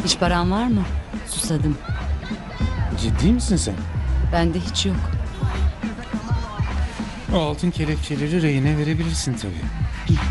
Hiç paran var mı? Susadım. Ciddi misin sen? Bende hiç yok. O altın kelepçeleri rehine verebilirsin tabii.